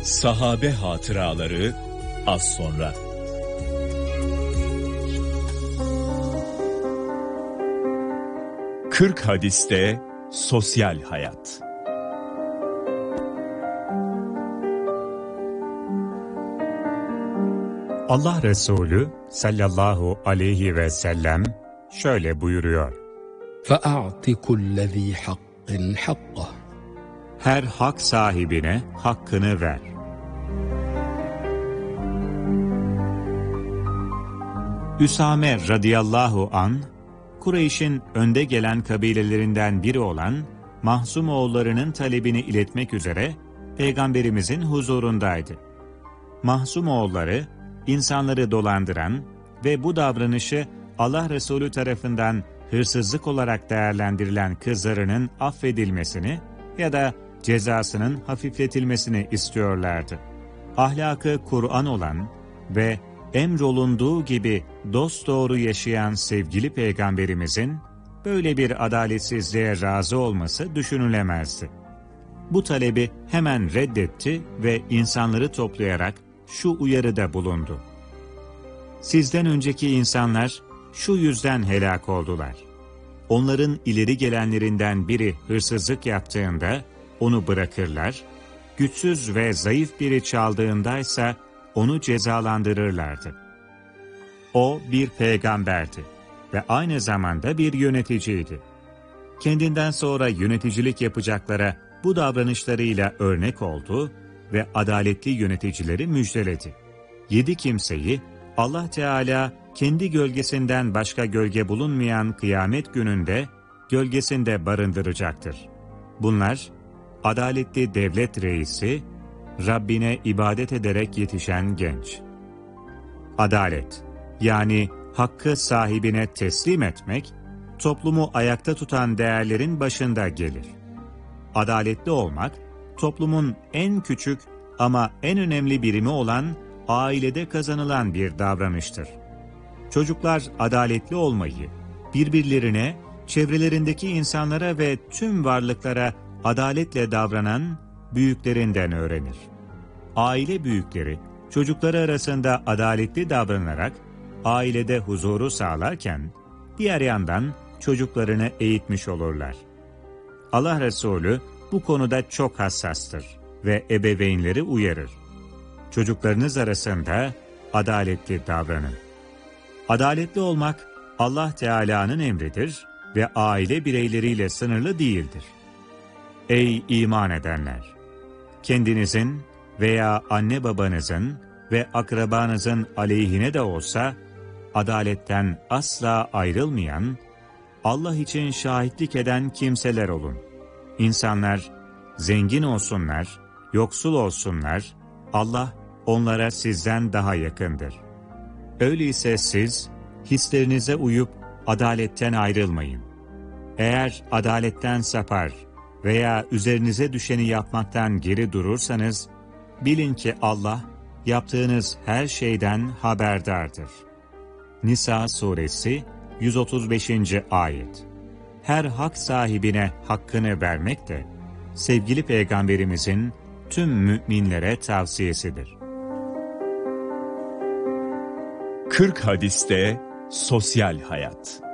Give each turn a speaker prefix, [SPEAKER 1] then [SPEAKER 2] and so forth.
[SPEAKER 1] Sahabe hatıraları az sonra. Kırk hadiste sosyal hayat.
[SPEAKER 2] Allah Resulü sallallahu aleyhi ve sellem şöyle buyuruyor:
[SPEAKER 3] فَاَعْطِ كُلَّ ذ۪ي حَقٍّ حَقَّهِ
[SPEAKER 2] Her hak sahibine hakkını ver. Üsame radıyallahu an, Kureyş'in önde gelen kabilelerinden biri olan Mahzum oğullarının talebini iletmek üzere Peygamberimizin huzurundaydı. Mahzum oğulları, insanları dolandıran ve bu davranışı Allah Resulü tarafından hırsızlık olarak değerlendirilen kızlarının affedilmesini ya da cezasının hafifletilmesini istiyorlardı. Ahlakı Kur'an olan ve emrolunduğu gibi dosdoğru yaşayan sevgili Peygamberimizin böyle bir adaletsizliğe razı olması düşünülemezdi. Bu talebi hemen reddetti ve insanları toplayarak şu uyarıda bulundu: Sizden önceki insanlar şu yüzden helak oldular. Onların ileri gelenlerinden biri hırsızlık yaptığında onu bırakırlar, güçsüz ve zayıf biri çaldığındaysa onu cezalandırırlardı. O bir peygamberdi ve aynı zamanda bir yöneticiydi. Kendinden sonra yöneticilik yapacaklara bu davranışlarıyla örnek oldu ve adaletli yöneticileri müjdeledi. 7 kimseyi Allah Teala kendi gölgesinden başka gölge bulunmayan kıyamet gününde gölgesinde barındıracaktır. Bunlar, adaletli devlet reisi, Rabbine ibadet ederek yetişen genç. Adalet, yani hakkı sahibine teslim etmek, toplumu ayakta tutan değerlerin başında gelir. Adaletli olmak, toplumun en küçük ama en önemli birimi olan ailede kazanılan bir davranıştır. Çocuklar adaletli olmayı, birbirlerine, çevrelerindeki insanlara ve tüm varlıklara adaletle davranan büyüklerinden öğrenir. Aile büyükleri, çocukları arasında adaletli davranarak ailede huzuru sağlarken, diğer yandan çocuklarını eğitmiş olurlar. Allah Resulü bu konuda çok hassastır ve ebeveynleri uyarır. Çocuklarınız arasında adaletli davranın. Adaletli olmak Allah Teala'nın emridir ve aile bireyleriyle sınırlı değildir. Ey iman edenler! Kendinizin veya anne babanızın ve akrabanızın aleyhine de olsa adaletten asla ayrılmayan, Allah için şahitlik eden kimseler olun. İnsanlar zengin olsunlar, yoksul olsunlar, Allah onlara sizden daha yakındır. Öyleyse siz hislerinize uyup adaletten ayrılmayın. Eğer adaletten sapar veya üzerinize düşeni yapmaktan geri durursanız, bilin ki Allah yaptığınız her şeyden haberdardır. Nisa suresi 135. ayet. Her hak sahibine hakkını vermek de sevgili Peygamberimizin tüm müminlere tavsiyesidir.
[SPEAKER 1] 40 hadiste sosyal hayat.